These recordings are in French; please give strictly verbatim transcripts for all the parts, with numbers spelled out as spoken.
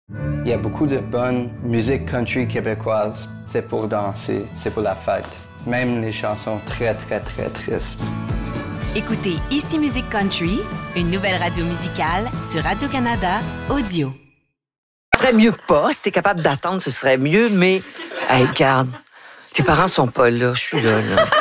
Il y a beaucoup de bonne musique country québécoise. C'est pour danser, c'est pour la fête. Même les chansons très, très, très tristes. Écoutez Ici Musique Country, une nouvelle radio musicale sur Radio-Canada Audio. Ce serait mieux pas. Si t'es capable d'attendre, ce serait mieux, mais... Hey, regarde, tes parents sont pas là, je suis là, là.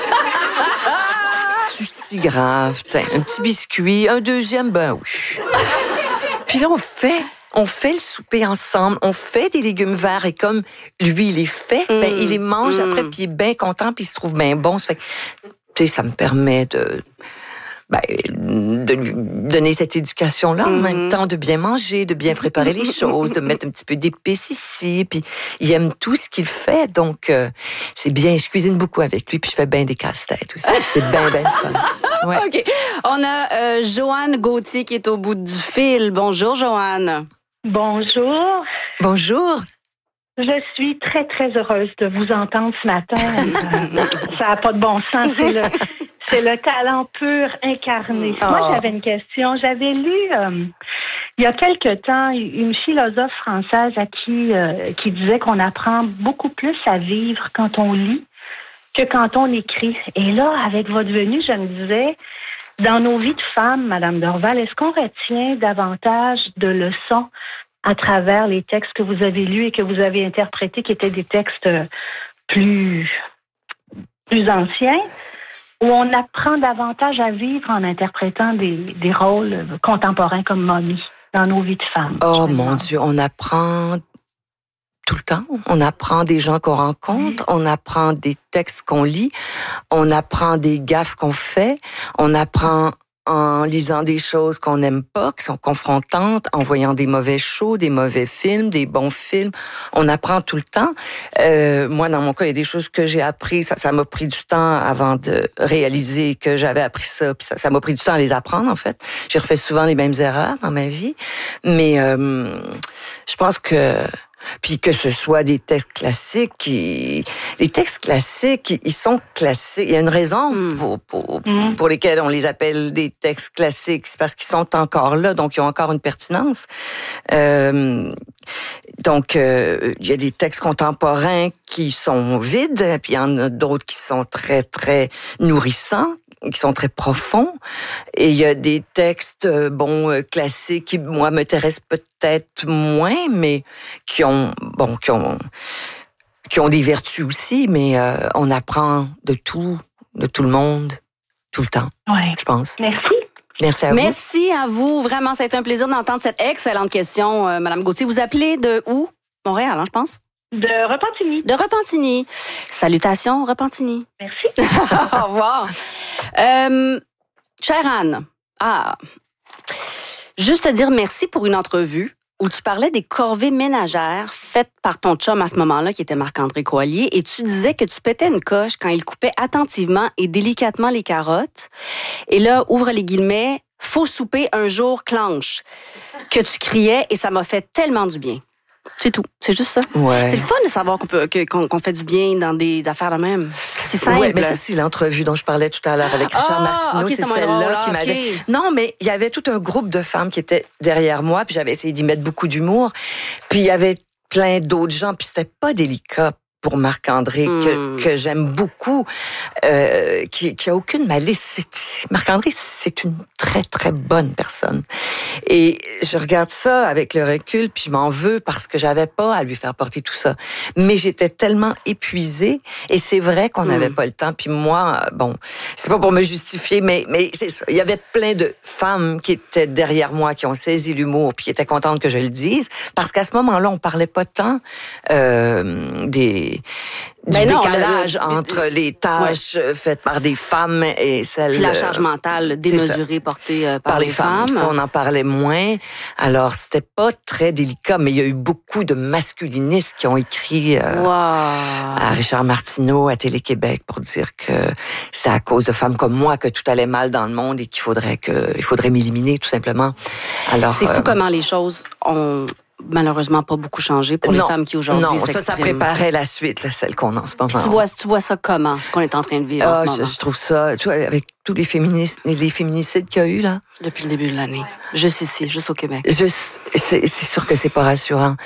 C'est si grave. Tiens, un petit biscuit, un deuxième, ben oui. Puis là, on fait... On fait le souper ensemble, on fait des légumes verts et comme lui, il les fait, mmh, ben, il les mange mmh. après, puis il est bien content, puis il se trouve bien bon. Ça fait que, tu sais, ça me permet de, ben, de lui donner cette éducation-là, mmh. en même temps de bien manger, de bien préparer les choses, de mettre un petit peu d'épices ici, puis il aime tout ce qu'il fait, donc euh, c'est bien. Je cuisine beaucoup avec lui, puis je fais bien des casse-têtes aussi. C'est bien, bien fun. Ouais. OK. On a euh, Joanne Gauthier qui est au bout du fil. Bonjour, Joanne. Bonjour. Bonjour. Je suis très, très heureuse de vous entendre ce matin. Ça n'a pas de bon sens. C'est le, c'est le talent pur incarné. Oh. Moi, j'avais une question. J'avais lu, euh, il y a quelque temps, une philosophe française à qui, euh, qui disait qu'on apprend beaucoup plus à vivre quand on lit que quand on écrit. Et là, avec votre venue, je me disais... Dans nos vies de femmes, Madame Dorval, est-ce qu'on retient davantage de leçons à travers les textes que vous avez lus et que vous avez interprétés, qui étaient des textes plus, plus anciens, où on apprend davantage à vivre en interprétant des, des rôles contemporains comme Mommy dans nos vies de femmes? Oh mon Dieu, on apprend... tout le temps. On apprend des gens qu'on rencontre, on apprend des textes qu'on lit, on apprend des gaffes qu'on fait, on apprend en lisant des choses qu'on n'aime pas, qui sont confrontantes, en voyant des mauvais shows, des mauvais films, des bons films. On apprend tout le temps. Euh, moi, dans mon cas, il y a des choses que j'ai appris. Ça, ça m'a pris du temps avant de réaliser que j'avais appris ça. Puis ça, ça m'a pris du temps à les apprendre, en fait. J'ai refait souvent les mêmes erreurs dans ma vie. Mais euh, je pense que... Puis que ce soit des textes classiques, qui... les textes classiques, ils sont classiques. Il y a une raison mm. pour, pour, mm. pour lesquelles on les appelle des textes classiques. C'est parce qu'ils sont encore là, donc ils ont encore une pertinence. Euh, donc, euh, il y a des textes contemporains qui sont vides, puis il y en a d'autres qui sont très, très nourrissants, qui sont très profonds. Et il y a des textes, bon, euh, classiques qui, moi, m'intéressent peut-être moins, mais qui ont, bon, qui ont, qui ont des vertus aussi, mais euh, on apprend de tout, de tout le monde, tout le temps, ouais. je pense. Merci. Merci à vous. Merci à vous. Vraiment, ça a été un plaisir d'entendre cette excellente question, euh, Madame Gauthier. Vous appelez de où? Montréal, hein, je pense? De Repentigny. De Repentigny. Salutations, Repentigny. Merci. Au revoir. Euh, chère Anne, ah, juste te dire merci pour une entrevue où tu parlais des corvées ménagères faites par ton chum à ce moment-là, qui était Marc-André Coallier, et tu disais que tu pétais une coche quand il coupait attentivement et délicatement les carottes. Et là, ouvre les guillemets, « Faut souper un jour, clenche », que tu criais, et ça m'a fait tellement du bien. C'est tout. C'est juste ça. Ouais. C'est le fun de savoir qu'on, peut, que, qu'on, qu'on fait du bien dans des affaires de même. C'est simple. Ouais, mais ça, c'est l'entrevue dont je parlais tout à l'heure avec Richard ah, Martineau. okay, c'est, c'est celle-là drôle, qui m'avait... okay. Non, mais il y avait tout un groupe de femmes qui étaient derrière moi, puis j'avais essayé d'y mettre beaucoup d'humour. Puis il y avait plein d'autres gens, puis c'était pas délicat pour Marc-André, mm. que, que j'aime beaucoup, euh, qui, qui a aucune malice. C'est, Marc-André, c'est une très, très bonne personne. Et je regarde ça avec le recul, puis je m'en veux parce que j'avais pas à lui faire porter tout ça. Mais j'étais tellement épuisée, et c'est vrai qu'on n'avait mm. pas le temps. Puis moi, bon, c'est pas pour me justifier, mais, mais c'est ça. Il y avait plein de femmes qui étaient derrière moi, qui ont saisi l'humour, puis qui étaient contentes que je le dise, parce qu'à ce moment-là, on parlait pas tant euh, des du ben non, décalage le, le, entre les tâches ouais. faites par des femmes et celles... Puis la charge mentale démesurée portée euh, par, par les, les femmes. femmes. Ça, on en parlait moins. Alors, c'était pas très délicat, mais il y a eu beaucoup de masculinistes qui ont écrit euh, wow. à Richard Martineau, à Télé-Québec, pour dire que c'était à cause de femmes comme moi que tout allait mal dans le monde et qu'il faudrait que, il faudrait m'éliminer, tout simplement. Alors, c'est fou euh, comment les choses ont... malheureusement pas beaucoup changé pour non, les femmes qui aujourd'hui non, s'expriment. ça, ça préparait la suite, là, celle qu'on a en ce moment. Tu vois, tu vois ça comment, ce qu'on est en train de vivre ah, en ce moment? Je, je trouve ça, tu vois, avec tous les féministes, les féminicides qu'il y a eu, là. Depuis le début de l'année. Juste ici, juste au Québec. Juste, c'est, c'est sûr que c'est pas rassurant.